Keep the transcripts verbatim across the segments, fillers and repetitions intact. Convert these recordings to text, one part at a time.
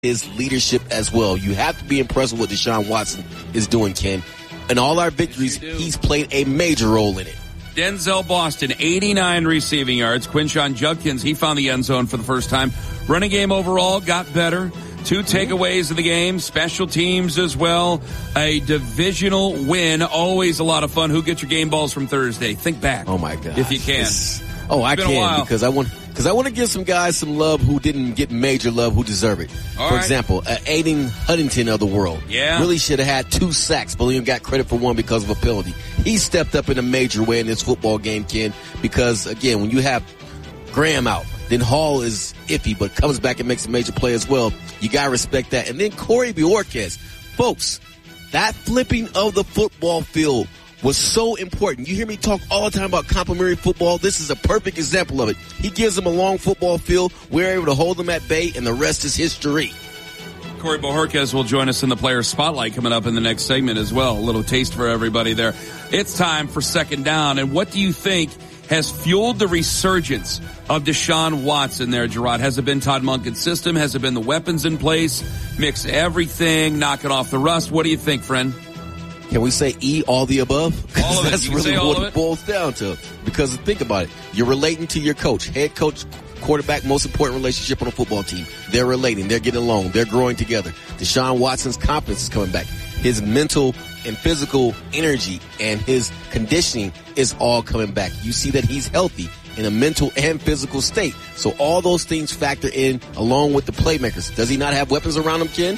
his leadership as well. You have to be impressed with what Deshaun Watson is doing, Ken. In all our victories, he's played a major role in it. Denzel Boston, eighty-nine receiving yards. Quinshon Judkins, he found the end zone for the first time. Running game overall got better. Two takeaways of the game, special teams as well. A divisional win, always a lot of fun. Who gets your game balls from Thursday? Think back. Oh my God. If you can. It's, oh, I can because I want because I want to give some guys some love who didn't get major love who deserve it. All For right. example, uh, Aiden Huntington of the world. Yeah. Really should have had two sacks, but only got credit for one because of a penalty. He stepped up in a major way in this football game, Ken, because again, when you have Graham out, then Hall is iffy, but comes back and makes a major play as well. You got to respect that. And then Corey Bojorquez. Folks, that flipping of the football field was so important. You hear me talk all the time about complementary football. This is a perfect example of it. He gives them a long football field. We're able to hold them at bay, and the rest is history. Corey Bojorquez will join us in the Player Spotlight coming up in the next segment as well. A little taste for everybody there. It's time for Second Down. And what do you think has fueled the resurgence of Deshaun Watson there, Gerard? Has it been Todd Monken's system? Has it been the weapons in place? Mix everything, knock it off the rust. What do you think, friend? Can we say E, all the above? All of it. That's You can really say all what of it it. boils down to. Because think about it. You're relating to your coach, head coach, quarterback, most important relationship on a football team. They're relating. They're getting along. They're growing together. Deshaun Watson's confidence is coming back. His mental and physical energy and his conditioning is all coming back. You see that he's healthy in a mental and physical state. So all those things factor in along with the playmakers. Does he not have weapons around him, Ken?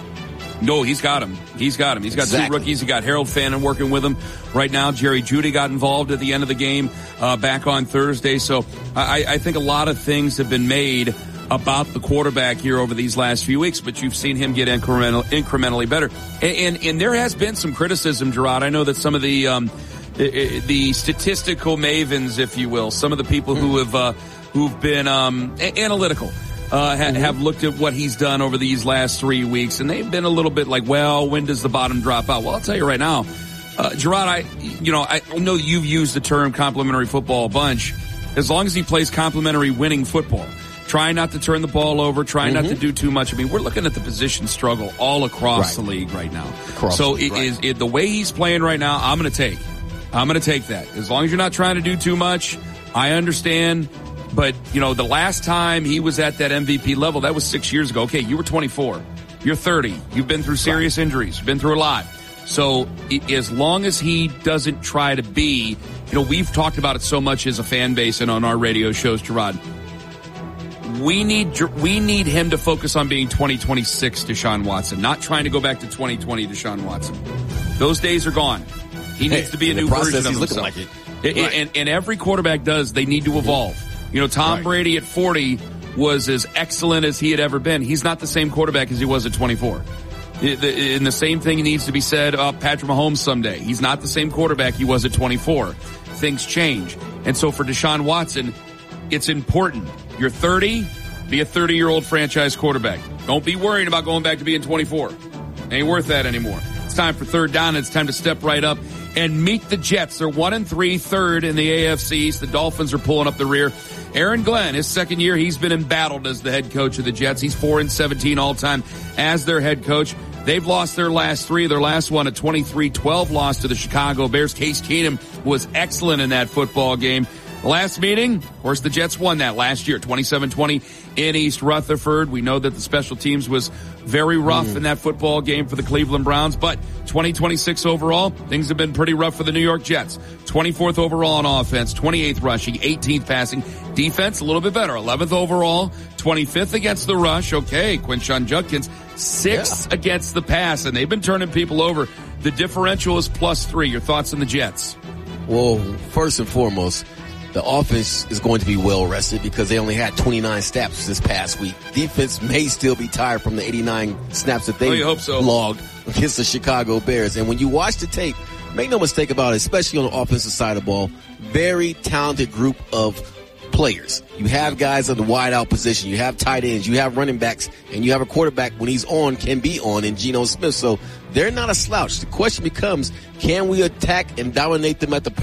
No, he's got him. He's got him. He's got Exactly. two rookies. He got Harold Fannin working with him right now. Jerry Jeudy got involved at the end of the game uh, back on Thursday. So I, I think a lot of things have been made about the quarterback here over these last few weeks, but you've seen him get incremental, incrementally better. And, and, and there has been some criticism, Gerard. I know that some of the um, the statistical mavens, if you will, some of the people who have uh, who've been um, a- analytical. Uh, ha- have looked at what he's done over these last three weeks, and they've been a little bit like, well, when does the bottom drop out? Well, I'll tell you right now, uh, Gerard, I, you know, I know you've used the term complimentary football a bunch. As long as he plays complimentary winning football, try not to turn the ball over, try mm-hmm. not to do too much. I mean, we're looking at the position struggle all across right. the league right now. Across so the it right. is it, the way he's playing right now, I'm going to take. I'm going to take that. As long as you're not trying to do too much, I understand. But, you know, the last time he was at that M V P level, that was six years ago. Okay, you were twenty-four. You're thirty. You've been through serious right. injuries. You've been through a lot. So it, as long as he doesn't try to be, you know, we've talked about it so much as a fan base and on our radio shows, Gerard. We need we need him to focus on being twenty twenty-six Deshaun Watson, not trying to go back to twenty twenty Deshaun Watson. Those days are gone. He hey, needs to be a in new the process, version of he's himself. looking like it. Right. And, and every quarterback does. They need to evolve. You know, Tom right. Brady at forty was as excellent as he had ever been. He's not the same quarterback as he was at twenty-four. And the same thing needs to be said about Patrick Mahomes someday. He's not the same quarterback he was at twenty-four. Things change. And so for Deshaun Watson, it's important. You're thirty, be a thirty-year-old franchise quarterback. Don't be worried about going back to being twenty-four. Ain't worth that anymore. It's time for third down. It's time to step right up and meet the Jets. They're one and three, third in the A F C East. The Dolphins are pulling up the rear. Aaron Glenn, his second year, he's been embattled as the head coach of the Jets. He's four and seventeen all time as their head coach. They've lost their last three. Their last one, a twenty-three twelve loss to the Chicago Bears. Case Keenum was excellent in that football game. Last meeting, of course, the Jets won that last year, twenty-seven twenty in East Rutherford. We know that the special teams was very rough mm. in that football game for the Cleveland Browns, but twenty twenty-six overall, things have been pretty rough for the New York Jets. twenty-fourth overall on offense, twenty-eighth rushing, eighteenth passing. Defense, a little bit better, eleventh overall, twenty-fifth against the rush. Okay, Quinshon Judkins, sixth yeah. against the pass, and they've been turning people over. The differential is plus three. Your thoughts on the Jets? Well, first and foremost, the offense is going to be well rested because they only had twenty-nine snaps this past week. Defense may still be tired from the eighty-nine snaps that they oh, you hope so. logged against the Chicago Bears. And when you watch the tape, make no mistake about it, especially on the offensive side of the ball, very talented group of players. You have guys in the wide out position. You have tight ends. You have running backs. And you have a quarterback when he's on can be on in Geno Smith. So they're not a slouch. The question becomes, can we attack and dominate them at the point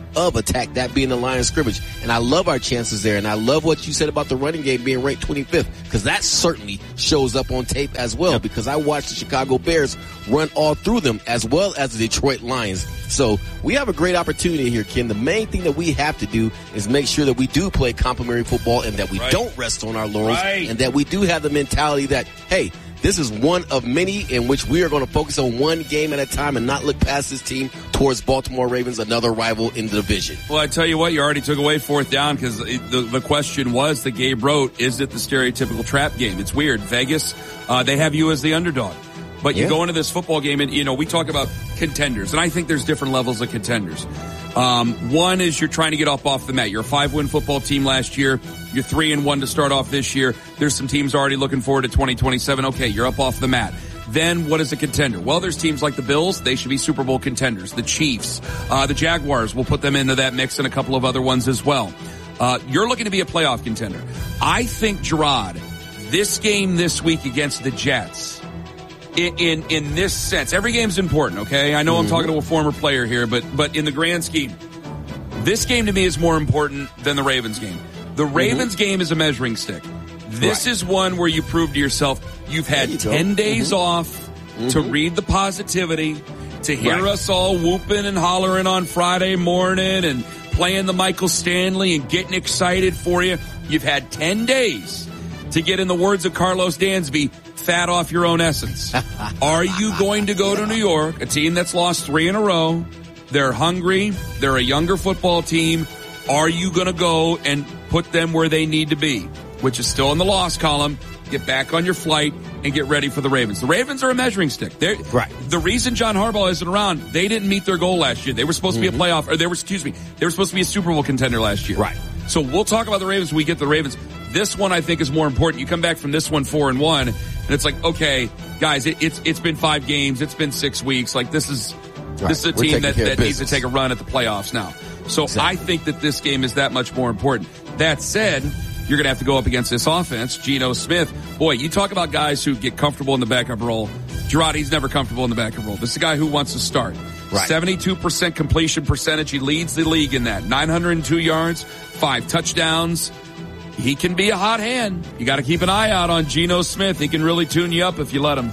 of attack, that being the line of scrimmage. And I love our chances there. And I love what you said about the running game being ranked twenty-fifth, because that certainly shows up on tape as well, yep. because I watched the Chicago Bears run all through them as well as the Detroit Lions. So we have a great opportunity here, Ken. The main thing that we have to do is make sure that we do play complementary football and that we right. don't rest on our laurels right. and that we do have the mentality that, hey, this is one of many in which we are going to focus on one game at a time and not look past this team towards Baltimore Ravens, another rival in the division. Well, I tell you what, you already took away fourth down, because the, the question was that Gabe wrote, is it the stereotypical trap game? It's weird. Vegas, uh, they have you as the underdog. But you yeah. go into this football game and, you know, we talk about contenders, and I think there's different levels of contenders. Um, one is you're trying to get up off the mat. You're a five-win football team last year. You're three and one to start off this year. There's some teams already looking forward to twenty twenty-seven. Okay, you're up off the mat. Then what is a contender? Well, there's teams like the Bills. They should be Super Bowl contenders. The Chiefs, uh, the Jaguars, we'll put them into that mix, and a couple of other ones as well. Uh, you're looking to be a playoff contender. I think, Gerard, this game this week against the Jets, In, in in this sense, every game's important, okay? I know mm-hmm. I'm talking to a former player here, but but in the grand scheme, this game to me is more important than the Ravens game. The Ravens mm-hmm. game is a measuring stick. This right. is one where you prove to yourself you've had you ten go. days mm-hmm. off mm-hmm. to read the positivity, to hear right. us all whooping and hollering on Friday morning and playing the Michael Stanley and getting excited for you. You've had ten days to get, in the words of Carlos Dansby, fat off your own essence. Are you going to go to New York, a team that's lost three in a row? They're hungry. They're a younger football team. Are you going to go and put them where they need to be, which is still in the loss column? Get back on your flight and get ready for the Ravens. The Ravens are a measuring stick. They're, right. The reason John Harbaugh isn't around, they didn't meet their goal last year. They were supposed mm-hmm. to be a playoff, or they were, excuse me, they were supposed to be a Super Bowl contender last year. Right. So we'll talk about the Ravens when we get to the Ravens. This one, I think, is more important. You come back from this one four and one, and it's like, okay, guys, it, it's it's been five games, it's been six weeks. Like this is right. this is a We're team that, that needs to take a run at the playoffs now. So exactly. I think that this game is that much more important. That said, you're going to have to go up against this offense. Geno Smith, boy, you talk about guys who get comfortable in the backup role. Gerard, he's never comfortable in the backup role. This is a guy who wants to start. Right. seventy-two percent completion percentage. He leads the league in that. nine hundred two yards, five touchdowns. He can be a hot hand. You got to keep an eye out on Geno Smith. He can really tune you up if you let him.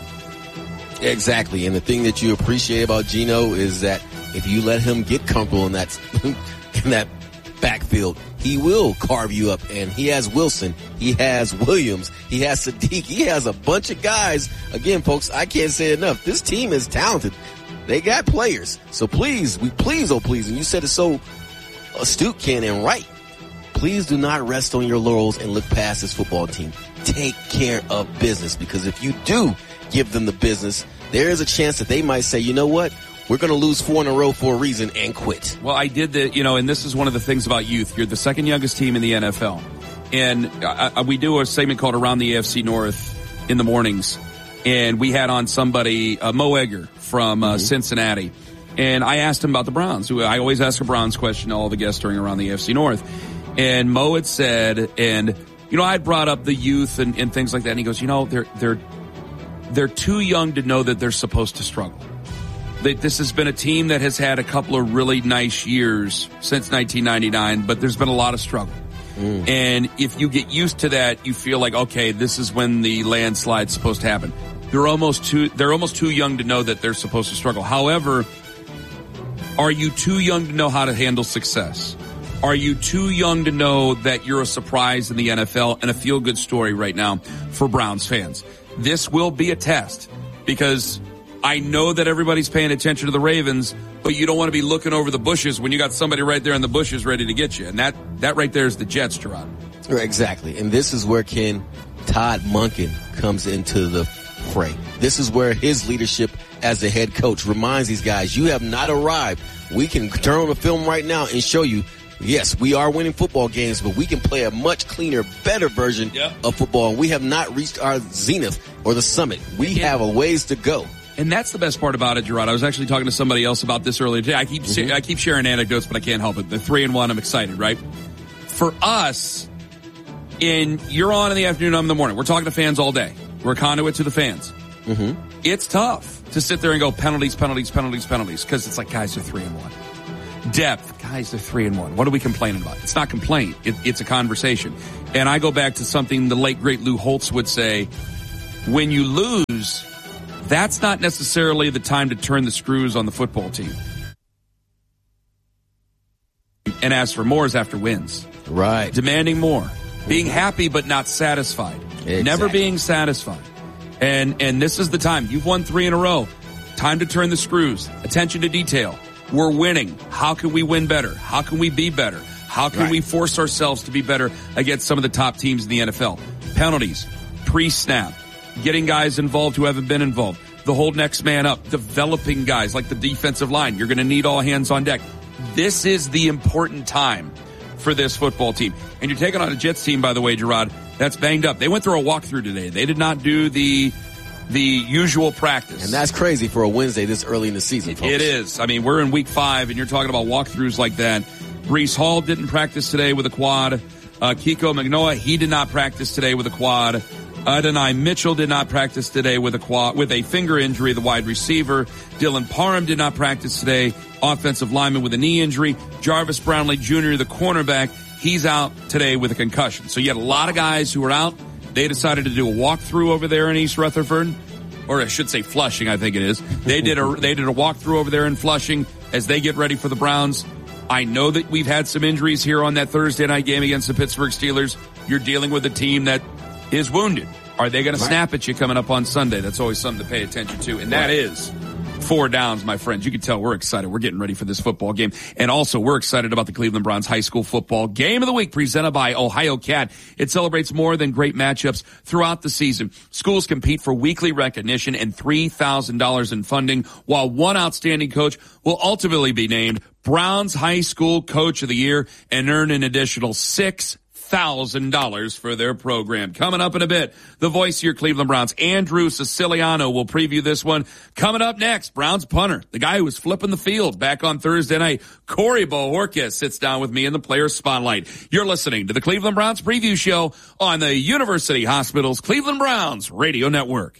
Exactly. And the thing that you appreciate about Geno is that if you let him get comfortable in that in that backfield, he will carve you up. And he has Wilson. He has Williams. He has Sadiq. He has a bunch of guys. Again, folks, I can't say it enough. This team is talented. They got players. So please, we please, oh please, and you said it so astute, Ken, and right. Please do not rest on your laurels and look past this football team. Take care of business, because if you do give them the business, there is a chance that they might say, you know what? We're going to lose four in a row for a reason and quit. Well, I did the, you know, and this is one of the things about youth. You're the second youngest team in the N F L. And I, I, we do a segment called Around the A F C North in the mornings. And we had on somebody, uh, Mo Egger from uh, mm-hmm. Cincinnati. And I asked him about the Browns. I always ask a Browns question to all the guests during Around the A F C North. And Mo had said, and, you know, I had brought up the youth and, and things like that. And he goes, you know, they're, they're, they're too young to know that they're supposed to struggle. They, this has been a team that has had a couple of really nice years since nineteen ninety-nine, but there's been a lot of struggle. Mm. And if you get used to that, you feel like, okay, this is when the landslide's supposed to happen. They're almost too, they're almost too young to know that they're supposed to struggle. However, are you too young to know how to handle success? Are you too young to know that you're a surprise in the N F L and a feel-good story right now for Browns fans? This will be a test, because I know that everybody's paying attention to the Ravens, but you don't want to be looking over the bushes when you got somebody right there in the bushes ready to get you. And that, that right there is the Jets, Gerard. Exactly. And this is where, Ken, Todd Monken comes into the fray. This is where his leadership as the head coach reminds these guys, you have not arrived. We can turn on the film right now and show you, yes, we are winning football games, but we can play a much cleaner, better version yep. of football. And we have not reached our zenith or the summit. We yeah. have a ways to go. And that's the best part about it, Gerard. I was actually talking to somebody else about this earlier today. I keep mm-hmm. I keep sharing anecdotes, but I can't help it. The three and one, I'm excited, right? For us, in you're on in the afternoon, I'm in the morning. We're talking to fans all day. We're a conduit to the fans. Mm-hmm. It's tough to sit there and go penalties, penalties, penalties, penalties, because it's like, guys, are three and one. Depth. Guys, they're three and one. What are we complaining about? It's not complaint. It, it's a conversation. And I go back to something the late, great Lou Holtz would say. When you lose, that's not necessarily the time to turn the screws on the football team. And ask for more is after wins. Right. Demanding more. Being happy but not satisfied. Exactly. Never being satisfied. And and this is the time. You've won three in a row. Time to turn the screws. Attention to detail. We're winning. How can we win better? How can we be better? How can right. we force ourselves to be better against some of the top teams in the N F L? Penalties. Pre-snap. Getting guys involved who haven't been involved. The whole next man up. Developing guys like the defensive line. You're going to need all hands on deck. This is the important time for this football team. And you're taking on a Jets team, by the way, Gerard, that's banged up. They went through a walkthrough today. They did not do the the usual practice. And that's crazy for a Wednesday this early in the season, folks. It is. I mean, we're in week five, and you're talking about walkthroughs like that. Breece Hall didn't practice today with a quad. Uh, Kiko Magnoa, he did not practice today with a quad. Adonai Mitchell did not practice today with a quad, with a finger injury, the wide receiver. Dylan Parham did not practice today, offensive lineman with a knee injury. Jarvis Brownlee Junior, the cornerback, he's out today with a concussion. So you had a lot of guys who were out. They decided to do a walkthrough over there in East Rutherford, or I should say Flushing, I think it is. They did a they did a walkthrough over there in Flushing as they get ready for the Browns. I know that we've had some injuries here on that Thursday night game against the Pittsburgh Steelers. You're dealing with a team that is wounded. Are they going to snap at you coming up on Sunday? That's always something to pay attention to, and that is four downs, my friends. You can tell we're excited. We're getting ready for this football game. And also, we're excited about the Cleveland Browns High School Football Game of the Week presented by Ohio Cat. It celebrates more than great matchups throughout the season. Schools compete for weekly recognition and three thousand dollars in funding, while one outstanding coach will ultimately be named Browns High School Coach of the Year and earn an additional six thousand dollars for their program. Coming up in a bit, the voice of your Cleveland Browns, Andrew Siciliano, will preview this one. Coming up next, Browns punter, the guy who was flipping the field back on Thursday night, Corey Bojorquez, sits down with me in the Players Spotlight. You're listening to the Cleveland Browns Preview Show on the University Hospital's Cleveland Browns Radio Network.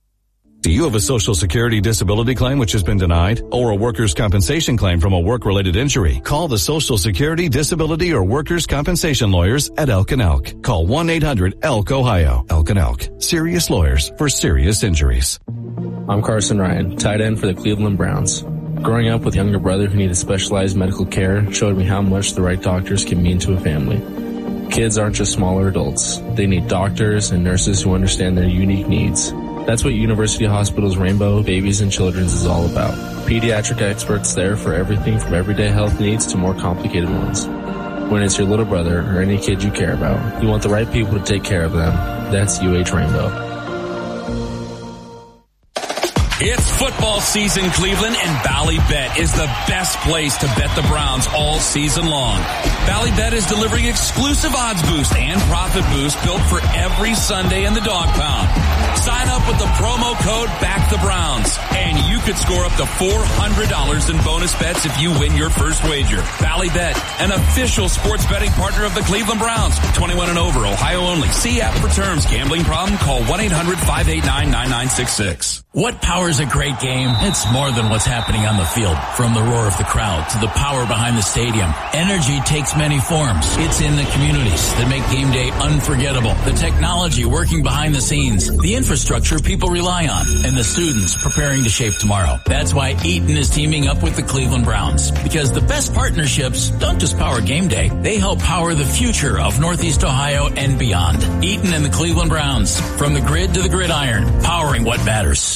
Do you have a Social Security disability claim which has been denied, or a workers' compensation claim from a work-related injury? Call the Social Security, Disability, or Workers' Compensation Lawyers at Elk and Elk. Call one eight hundred E L K Ohio. Elk and Elk. Serious lawyers for serious injuries. I'm Carson Ryan, tight end for the Cleveland Browns. Growing up with a younger brother who needed specialized medical care showed me how much the right doctors can mean to a family. Kids aren't just smaller adults. They need doctors and nurses who understand their unique needs. That's what University Hospital's Rainbow Babies and Children's is all about. Pediatric experts there for everything from everyday health needs to more complicated ones. When it's your little brother or any kid you care about, you want the right people to take care of them. That's U H Rainbow. It's football season, Cleveland, and Ballybet is the best place to bet the Browns all season long. Ballybet is delivering exclusive odds boost and profit boost built for every Sunday in the dog pound. Sign up with the promo code BACKTHEBROWNS, and you could score up to four hundred dollars in bonus bets if you win your first wager. Ballybet, an official sports betting partner of the Cleveland Browns. twenty-one and over, Ohio only. See app for terms. Gambling problem? Call one eight hundred five eight nine nine nine six six. What powers a great game? It's more than what's happening on the field. From the roar of the crowd to the power behind the stadium, energy takes many forms. It's in the communities that make game day unforgettable. The technology working behind the scenes, the infrastructure people rely on, and the students preparing to shape tomorrow. That's why Eaton is teaming up with the Cleveland Browns. Because the best partnerships don't just power game day, they help power the future of Northeast Ohio and beyond. Eaton and the Cleveland Browns. From the grid to the gridiron, powering what matters.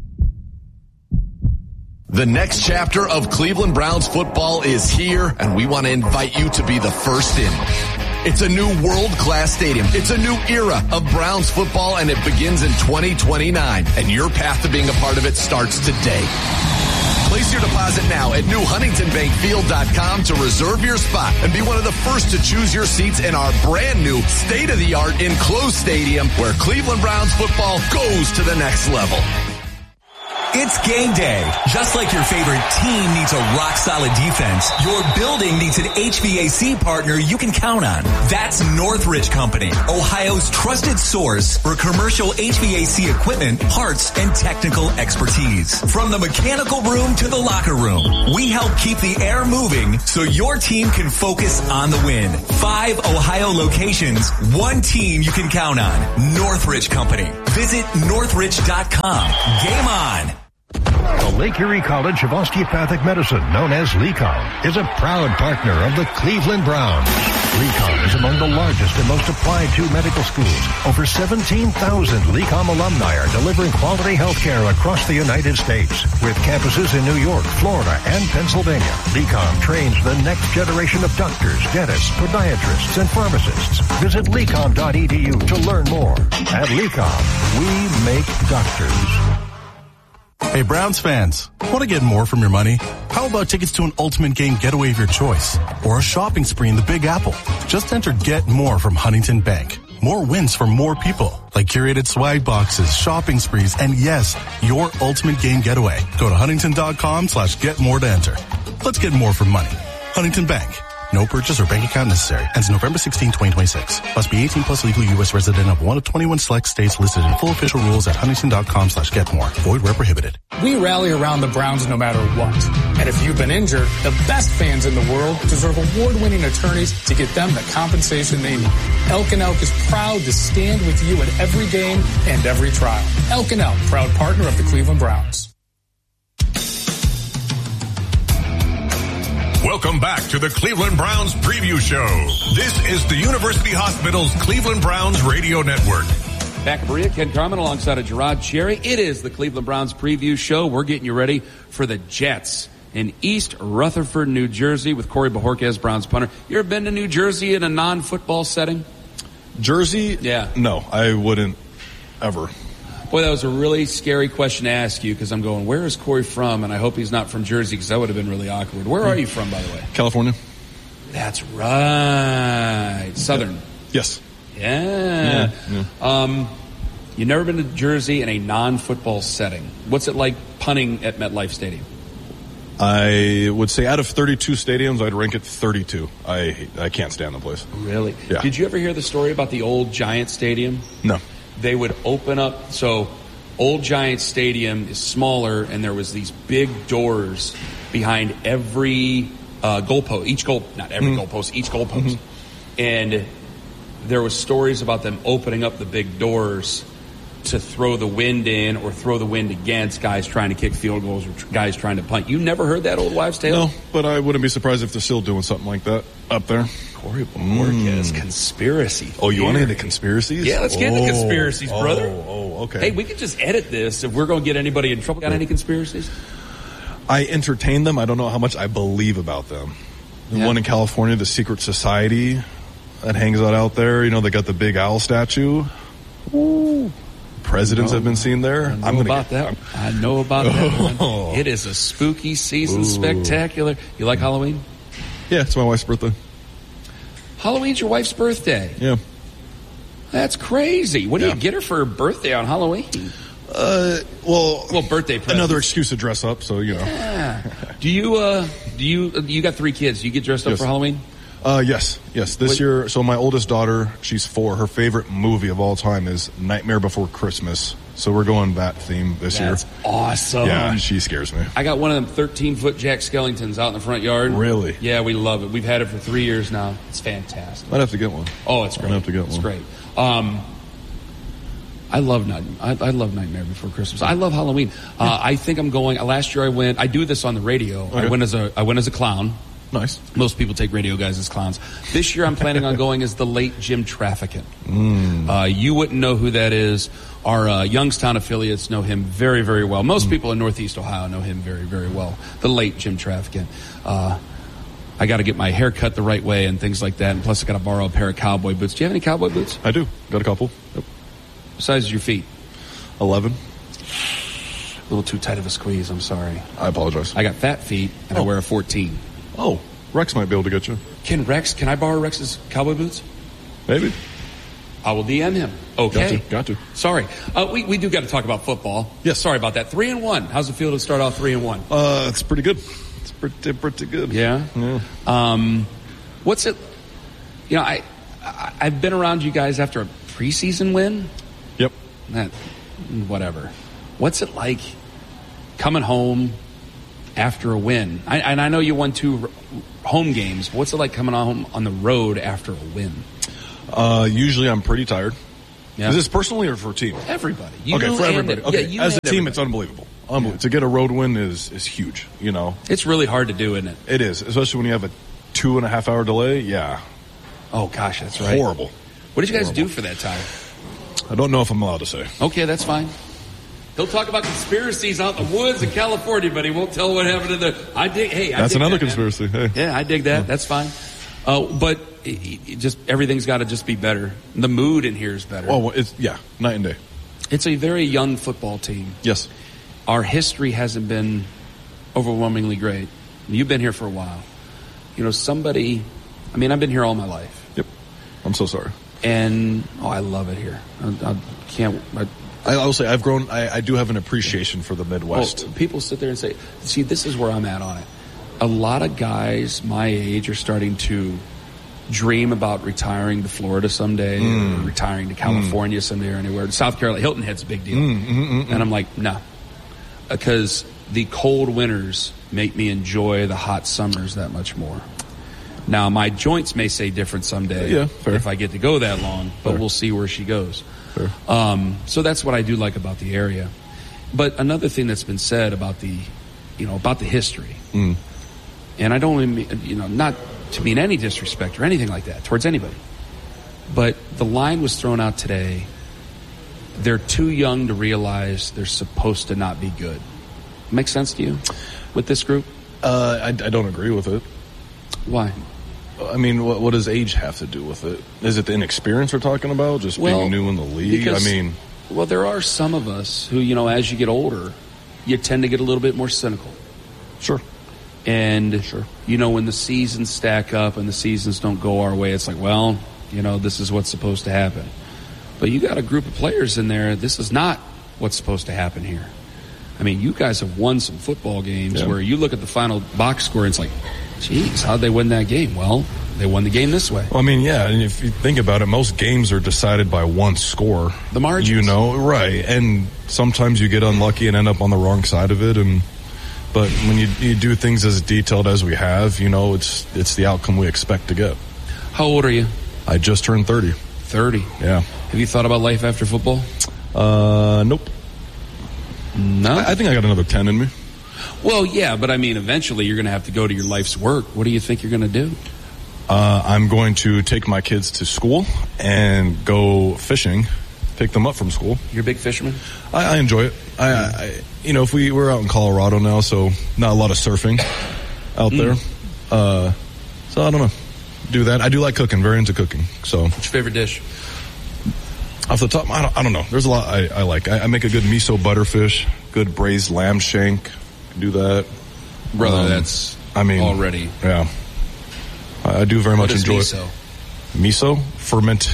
The next chapter of Cleveland Browns football is here, and we want to invite you to be the first in. It's a new world-class stadium. It's a new era of Browns football, and it begins in twenty twenty-nine. And your path to being a part of it starts today. Place your deposit now at new huntington bank field dot com to reserve your spot and be one of the first to choose your seats in our brand new state-of-the-art enclosed stadium where Cleveland Browns football goes to the next level. It's game day. Just like your favorite team needs a rock-solid defense, your building needs an H V A C partner you can count on. That's Northridge Company, Ohio's trusted source for commercial H V A C equipment, parts, and technical expertise. From the mechanical room to the locker room, we help keep the air moving so your team can focus on the win. Five Ohio locations, one team you can count on. Northridge Company. Visit northridge dot com. Game on. The Lake Erie College of Osteopathic Medicine, known as LECOM, is a proud partner of the Cleveland Browns. LECOM is among the largest and most applied to medical schools. Over seventeen thousand LECOM alumni are delivering quality health care across the United States. With campuses in New York, Florida, and Pennsylvania, LECOM trains the next generation of doctors, dentists, podiatrists, and pharmacists. Visit lecom dot e d u to learn more. At LECOM, we make doctors. Hey, Browns fans, want to get more from your money? How about tickets to an ultimate game getaway of your choice? Or a shopping spree in the Big Apple? Just enter Get More from Huntington Bank. More wins for more people, like curated swag boxes, shopping sprees, and yes, your ultimate game getaway. Go to huntington.com slash get more to enter. Let's get more for money. Huntington Bank. No purchase or bank account necessary. Ends November sixteenth, twenty twenty-six. Must be eighteen plus, legal U S resident of one of twenty-one select states listed in full official rules at huntington.com slash get more. Void where prohibited. We rally around the Browns no matter what. And if you've been injured, the best fans in the world deserve award-winning attorneys to get them the compensation they need. Elk and Elk is proud to stand with you at every game and every trial. Elk and Elk, proud partner of the Cleveland Browns. Welcome back to the Cleveland Browns Preview Show. This is the University Hospital's Cleveland Browns Radio Network. Back at Berea, Ken Carman alongside of Gerard Cherry. It is the Cleveland Browns Preview Show. We're getting you ready for the Jets in East Rutherford, New Jersey with Corey Bojorquez, Browns punter. You ever been to New Jersey in a non-football setting? Jersey? Yeah. No, I wouldn't ever. Boy, that was a really scary question to ask you because I'm going, where is Corey from? And I hope he's not from Jersey because that would have been really awkward. Where are you from, by the way? California. That's right. Southern. Yeah. Yes. Yeah. Yeah, yeah. Um, you've never been to Jersey in a non-football setting. What's it like punting at MetLife Stadium? I would say out of thirty-two stadiums, I'd rank it thirty-two. I I can't stand the place. Really? Yeah. Did you ever hear the story about the old Giant Stadium? No. They would open up, so old Giant Stadium is smaller, and there was these big doors behind every uh, goalpost, each goal, not every mm. goalpost, each goalpost. Mm-hmm. And there was stories about them opening up the big doors to throw the wind in or throw the wind against guys trying to kick field goals or tr- guys trying to punt. You never heard that old wives' tale? No, but I wouldn't be surprised if they're still doing something like that up there. Corey Bojorquez, mm. conspiracy Oh, you theory. want to get the conspiracies? Yeah, let's get oh, into conspiracies, brother. Oh, oh, okay. Hey, we could just edit this if we're going to get anybody in trouble. Got any conspiracies? I entertain them. I don't know how much I believe about them. The Yeah. one in California, the Secret Society that hangs out out there. You know, they got the big owl statue. Ooh. Presidents have been seen there. I know I'm gonna about get, that. I know about that. Oh. One. It is a spooky season, Ooh. spectacular. You like Halloween? Yeah, it's my wife's birthday. Halloween's your wife's birthday. Yeah. That's crazy. What do Yeah. you get her for her birthday on Halloween? Uh, well, well, birthday presents. Another excuse to dress up. So you know. Yeah. Do you? Uh, do you? You got three kids. Do you get dressed up Yes. for Halloween? Uh, yes, yes. This What- year, so my oldest daughter, she's four. Her favorite movie of all time is Nightmare Before Christmas. So we're going that theme this That's year. awesome. Yeah, she scares me. I got one of them thirteen-foot Jack Skellingtons out in the front yard. Really? Yeah, we love it. We've had it for three years now. It's fantastic. Might have to get one. Oh, it's great. Might have to get it's one. great. Um, I love Night. I, I love Nightmare Before Christmas. I love Halloween. Uh, I think I'm going. Last year I went. I do this on the radio. Okay. I went as a. I went as a clown. Nice. Most people take radio guys as clowns. This year I'm planning on going as the late Jim Trafficant. Mm. Uh, you wouldn't know who that is. Our uh, Youngstown affiliates know him very, very well. Most mm. people in Northeast Ohio know him very, very well. The late Jim Trafficant. Uh, I got to get my hair cut the right way and things like that. And plus I got to borrow a pair of cowboy boots. Do you have any cowboy boots? I do. Got a couple. Yep. What size is your feet? Eleven. A little too tight of a squeeze. I'm sorry. I apologize. I got fat feet and oh. I wear a fourteen. Oh, Rex might be able to get you. Can Rex? Can I borrow Rex's cowboy boots? Maybe. I will D M him. Okay. Got to. Got to. Sorry. Uh, we, we do got to talk about football. Yes. Sorry about that. Three and one. How's it feel to start off three and one? Uh, it's pretty good. It's pretty, pretty good. Yeah. Yeah. Um, what's it? You know, I, I I've been around you guys after a preseason win. Yep. That, whatever. What's it like coming home after a win? I, and I know you won two home games. But what's it like coming home on the road after a win? Uh, usually I'm pretty tired. Yeah. Is this personally or for team? Everybody. You okay, for everybody. It, okay, yeah, you as a team, everybody. it's unbelievable. Unbelievable. Yeah. To get a road win is is huge. You know, it's really hard to do, isn't it? It is, especially when you have a two and a half hour delay. Yeah. Oh gosh, that's right. Horrible. What did you guys Horrible. do for that time? I don't know if I'm allowed to say. Okay, that's fine. He'll talk about conspiracies out in the woods in California, but he won't tell what happened to the. I dig. Hey, I that's dig another that, conspiracy. Man. Hey. Yeah, I dig that. Yeah. That's fine. Uh, but it, it just everything's got to just be better. The mood in here is better. Oh, it's yeah, night and day. It's a very young football team. Yes. Our history hasn't been overwhelmingly great. You've been here for a while. You know, somebody. I mean, I've been here all my life. Yep. I'm so sorry. And oh, I love it here. I, I can't. I, I will say I've grown. I, I do have an appreciation for the Midwest. Well, people sit there and say, "See, this is where I'm at on it." A lot of guys my age are starting to dream about retiring to Florida someday, mm. or retiring to California mm. someday, or anywhere. South Carolina, Hilton Head's a big deal, mm, mm, mm, mm. and I'm like, no, because the cold winters make me enjoy the hot summers that much more. Now, my joints may say different someday yeah, fair. if I get to go that long, but fair. We'll see where she goes. Fair. Um, so that's what I do like about the area. But another thing that's been said about the, you know, about the history, mm. and I don't mean, you know, not to mean any disrespect or anything like that towards anybody, but the line was thrown out today. They're too young to realize they're supposed to not be good. Make sense to you with this group? Uh, I, I don't agree with it. Why? I mean, what, what does age have to do with it? Is it the inexperience we're talking about? Just well, being new in the league? Because, I mean... Well, there are some of us who, you know, as you get older, you tend to get a little bit more cynical. Sure. And, sure. you know, when the seasons stack up and the seasons don't go our way, it's like, well, you know, this is what's supposed to happen. But you got a group of players in there, this is not what's supposed to happen here. I mean, you guys have won some football games yeah. where you look at the final box score and it's like, geez, how'd they win that game? Well, they won the game this way. Well, I mean, yeah, and if you think about it, most games are decided by one score. The margins. You know, right. And sometimes you get unlucky and end up on the wrong side of it. And But when you, you do things as detailed as we have, you know, it's it's the outcome we expect to get. How old are you? I just turned thirty. thirty? Yeah. Have you thought about life after football? Uh, nope. No? I, I think I got another ten in me. Well, yeah, but I mean, eventually you're going to have to go to your life's work. What do you think you're going to do? Uh, I'm going to take my kids to school and go fishing, pick them up from school. You're a big fisherman? I, I enjoy it. I, I, you know, if we we're out in Colorado now, so not a lot of surfing out mm. there. Uh, so I don't know. Do that. I do like cooking. Very into cooking. So, what's your favorite dish? Off the top, I don't, I don't know. There's a lot I, I like. I, I make a good miso butterfish, good braised lamb shank. Do that, brother. Um, that's I mean already. Yeah, I, I do very what much is enjoy miso? it. Miso ferment.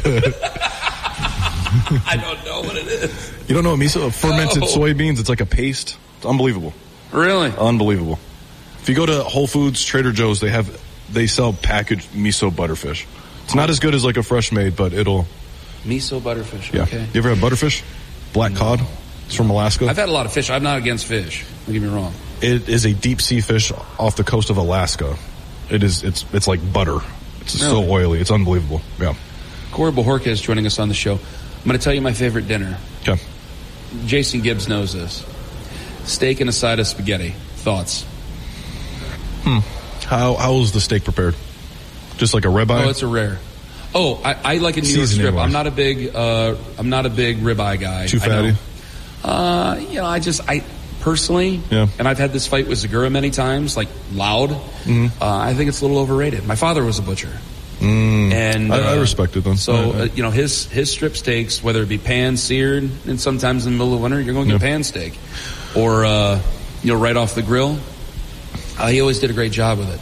I don't know what it is. You don't know what miso? Fermented no. soybeans. It's like a paste. It's unbelievable. Really? Unbelievable. If you go to Whole Foods, Trader Joe's, they have they sell packaged miso butterfish. It's not as good as like a fresh made, but it'll. Miso butterfish. Yeah. Okay. You ever had butterfish? Black no. cod. It's from Alaska. I've had a lot of fish. I'm not against fish. Don't get me wrong. It is a deep sea fish off the coast of Alaska. It is. It's it's like butter. It's really? so oily. It's unbelievable. Yeah. Corey Bojorquez is joining us on the show. I'm going to tell you my favorite dinner. Okay. Jason Gibbs knows this. Steak and a side of spaghetti. Thoughts? Hmm. How how is the steak prepared? Just like a ribeye? Oh, it's a rare. Oh, I, I like a New York strip. I'm not a big. Uh, I'm not a big ribeye guy. Too fatty. Uh, you know, I just, I personally, yeah. and I've had this fight with Zagura many times, like loud. Mm-hmm. Uh, I think it's a little overrated. My father was a butcher. Mm. And I, I uh, respect it then. So, yeah, yeah. Uh, you know, his, his strip steaks, whether it be pan seared, and sometimes in the middle of winter, you're going to get yeah. pan steak. Or, uh, you know, right off the grill. Uh, he always did a great job with it.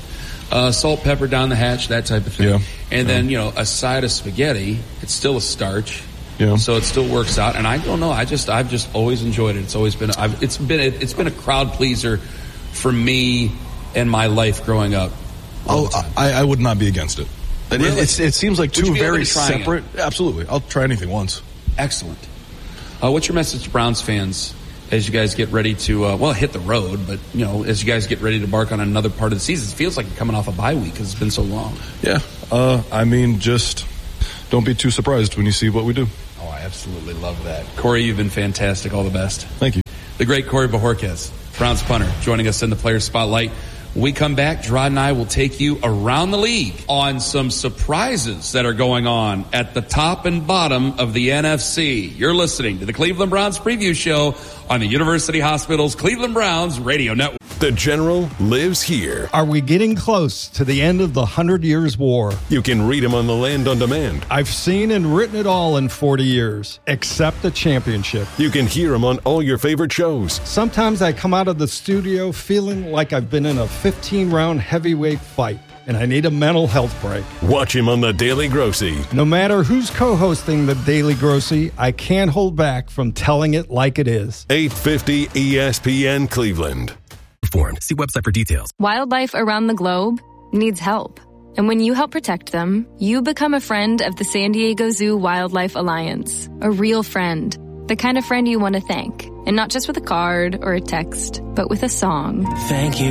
Uh, salt, pepper down the hatch, that type of thing. Yeah. And yeah. then, you know, a side of spaghetti, it's still a starch. Yeah. So it still works out. And I don't know, I just, I've just always enjoyed it. It's always been, I've, it's been, it's been a crowd pleaser for me and my life growing up. Oh, I, I would not be against it. It, Really? it's, it seems like Would two you be very open to trying separate. it? Absolutely. I'll try anything once. Excellent. Uh, what's your message to Browns fans as you guys get ready to, uh, well, hit the road, but, you know, as you guys get ready to embark on another part of the season? It feels like you're coming off a bye week because it's been so long. Yeah. Uh, I mean, just don't be too surprised when you see what we do. Oh, I absolutely love that. Corey, you've been fantastic. All the best. Thank you. The great Corey Bojorquez, Browns punter, joining us in the Players Spotlight. When we come back, Gerard and I will take you around the league on some surprises that are going on at the top and bottom of the N F C. You're listening to the Cleveland Browns preview show on the University Hospital's Cleveland Browns radio network. The General lives here. Are we getting close to the end of the Hundred Years' War? You can read him on the Land on Demand. I've seen and written it all in forty years, except the championship. You can hear him on all your favorite shows. Sometimes I come out of the studio feeling like I've been in a fifteen-round heavyweight fight, and I need a mental health break. Watch him on the Daily Grossy. No matter who's co-hosting the Daily Grossy, I can't hold back from telling it like it is. eight fifty E S P N Cleveland. Formed. See website for details. Wildlife around the globe needs help. And when you help protect them, you become a friend of the San Diego Zoo Wildlife Alliance. A real friend. The kind of friend you want to thank. And not just with a card or a text, but with a song. Thank you